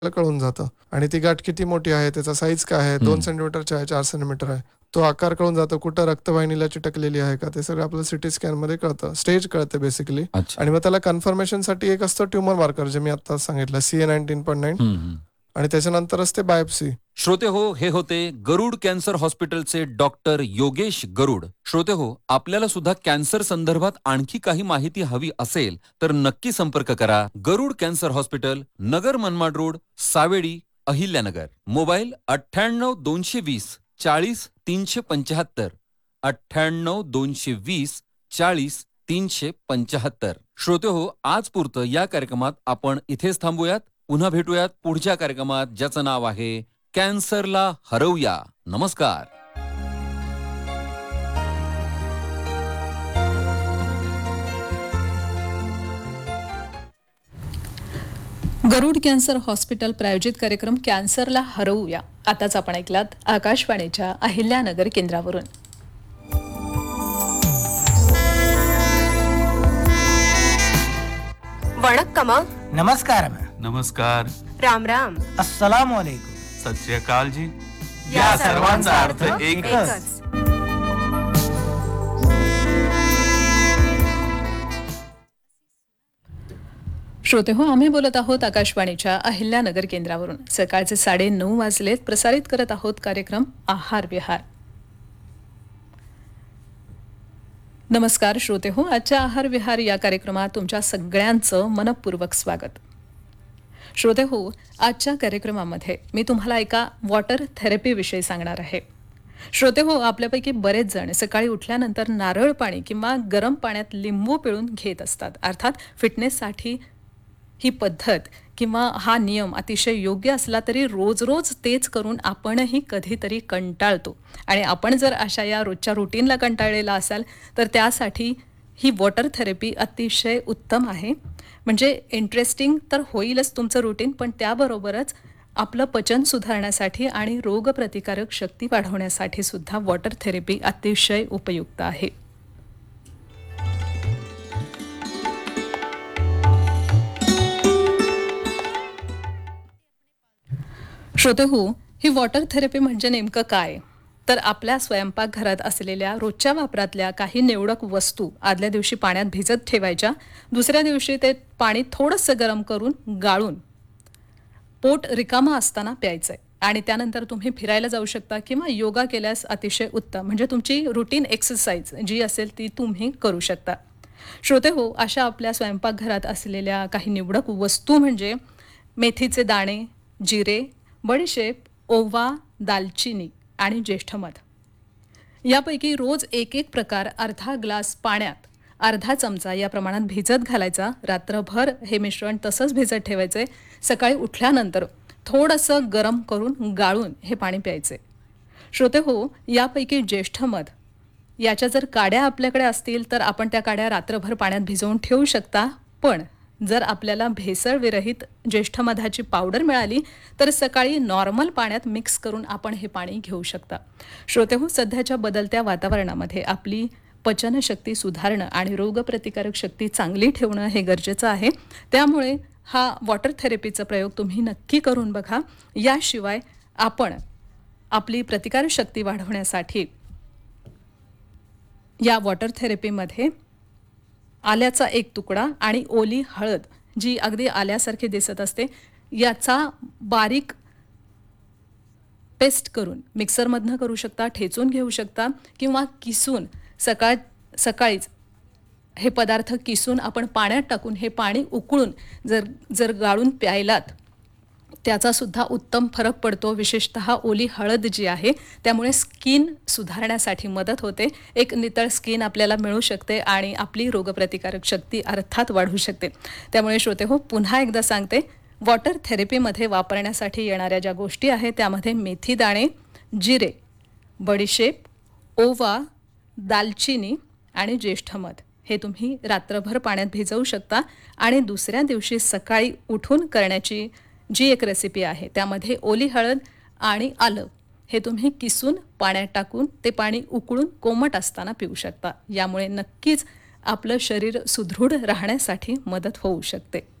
कळून जातं आणि ती गाठ किती मोठी आहे, त्याचा साईज काय आहे, 2 सेंटीमीटरची आहे, 4 सेंटीमीटर आहे, तो आकार कळून जातो, कुठं रक्तवाहिनीला चिटकलेली आहे का, ते सगळं आपल्याला सिटी स्कॅनमध्ये कळतं, स्टेज कळते बेसिकली. अच्छा. आणि मग त्याला कन्फर्मेशनसाठी एक असतं ट्युमर मार्कर, जे मी आता सांगितलं, CA19.9, आणि त्याच्यानंतरच ते बायोप्सी. श्रोते हो, हे होते गरुड कॅन्सर हॉस्पिटलचे डॉक्टर योगेश गरुड. श्रोते हो, आपल्याला सुद्धा कॅन्सर संदर्भात आणखी काही माहिती हवी असेल तर नक्की संपर्क करा. गरुड cancer hospital, Nagar Manmad road, Savedi, Ahilyanagar. Mobile 98 220 40 375, 98 220 40 375. श्रोते हो, आज पुरतं या कार्यक्रमात आपण इथेच थांबूयात. पुन्हा भेटूयात पुढच्या कार्यक्रमात, ज्याचं नाव आहे कॅन्सरला हरवूया. नमस्कार. गरुड कॅन्सर हॉस्पिटल प्रायोजित कार्यक्रम कॅन्सरला हरवूया आताच आपण ऐकलात आकाशवाणीच्या अहिल्यानगर केंद्रावरून. वणक्कम. नमस्कार. नमस्कार. राम राम. अस्सलाम वालेकुम. सत श्री अकाल जी. या सर्वांचा अर्थ एकच. श्रोते हो, आम्ही बोलत आहोत आकाशवाणीच्या अहिल्यानगर केंद्रावरून. सकाळचे 9:30 वाजलेत. प्रसारित करत आहोत कार्यक्रम आहार विहार. नमस्कार श्रोते हो, आजच्या आहार विहार या कार्यक्रमात तुमच्या सगळ्यांचं मनपूर्वक स्वागत. श्रोते हो, आजच्या कार्यक्रमामध्ये मी तुम्हाला एका वॉटर थेरपी विषयी सांगणार आहे. श्रोते हो, आपल्यापैकी बरेच जण सकाळी उठल्यानंतर नारळ पाणी किंवा गरम पाण्यात लिंबू पिळून घेत असतात. अर्थात फिटनेससाठी ही पद्धत किंवा हा नियम अतिशय योग्य असला तरी रोज रोज तेच करून आपणही कधीतरी कंटाळतो. आणि आपण जर अशा या रोजच्या रुटीनला कंटाळलेला असाल तर त्यासाठी ही वॉटर थेरपी अतिशय उत्तम आहे. म्हणजे इंटरेस्टिंग तर होईलच तुमचं रुटीन, पण त्याबरोबरच आपलं पचन सुधारण्यासाठी आणि रोगप्रतिकारक शक्ती वाढवण्यासाठी सुद्धा वॉटर थेरपी अतिशय उपयुक्त आहे. श्रोते हो, ही वॉटर थेरपी म्हणजे नेमकं काय? तर आपल्या स्वयंपाकघरात असलेल्या रोजच्या वापरातल्या काही निवडक वस्तू आदल्या दिवशी पाण्यात भिजत ठेवायच्या. दुसऱ्या दिवशी ते पाणी थोडंसं गरम करून गाळून पोट रिकामा असताना प्यायचंय. आणि त्यानंतर तुम्ही फिरायला जाऊ शकता किंवा योगा केल्यास अतिशय उत्तम. म्हणजे तुमची रुटीन एक्सरसाइज जी असेल ती तुम्ही करू शकता. श्रोते हो, अशा आपल्या स्वयंपाकघरात असलेल्या काही निवडक वस्तू म्हणजे मेथीचे दाणे, जिरे, बडीशेप, ओवा, दालचिनी आणि ज्येष्ठ मध. यापैकी रोज एक प्रकार अर्धा ग्लास पाण्यात अर्धा चमचा या प्रमाणात भिजत घालायचा. रात्रभर हे मिश्रण तसंच भिजत ठेवायचे. सकाळी उठल्यानंतर थोडंसं गरम करून गाळून हे पाणी प्यायचे. श्रोते हो, यापैकी ज्येष्ठ मध याच्या जर काड्या आपल्याकडे असतील तर आपण त्या काड्या रात्रभर पाण्यात भिजवून ठेवू शकता. पण जर आपल्याला भेसळविरहित ज्येष्ठ मधाची पावडर मिळाली तर सकाळी नॉर्मल पाण्यात मिक्स करून आपण हे पाणी घेऊ शकता. श्रोते हो, सध्याच्या बदलत्या वातावरणामध्ये आपली पचनशक्ती सुधारणं आणि रोगप्रतिकारक शक्ती चांगली ठेवणं हे गरजेचं आहे. त्यामुळे हा वॉटर थेरपीचा प्रयोग तुम्ही नक्की करून बघा. याशिवाय आपण आपली प्रतिकारशक्ती वाढवण्यासाठी या वॉटर थेरपीमध्ये आल्याचा एक तुकडा आणि ओली हळद, जी अगदी आल्यासारखी दिसत असते, याचा बारीक पेस्ट करून मिक्सरमधनं करू शकता, ठेचून घेऊ शकता किंवा किसून सकाळीच हे पदार्थ किसून आपण पाण्यात टाकून हे पाणी उकळून जर गाळून प्यायलात त्याचा सुद्धा उत्तम फरक पडतो. विशेषतः ओली हळद जी आहे त्यामुळे स्किन सुधारण्यासाठी मदत होते. एक नितळ स्किन आपल्याला मिळू शकते आणि आपली रोगप्रतिकारक शक्ती अर्थात वाढू शकते. त्यामुळे श्रोते हो, पुन्हा एकदा सांगते, वॉटर थेरपीमध्ये वापरण्यासाठी येणाऱ्या ज्या गोष्टी आहेत त्यामध्ये मेथी दाणे, जिरे, बडीशेप, ओवा, दालचिनी आणि ज्येष्ठ मध हे तुम्ही रात्रभर पाण्यात भिजवू शकता. आणि दुसऱ्या दिवशी सकाळी उठून करण्याची जी एक रेसिपी आहे त्यामध्ये ओली हळद आणि आलं हे तुम्ही किसून पाण्यात टाकून ते पाणी उकळून कोमट असताना पिऊ शकता. यामुळे नक्कीच आपलं शरीर सुदृढ राहण्यासाठी मदत होऊ शकते.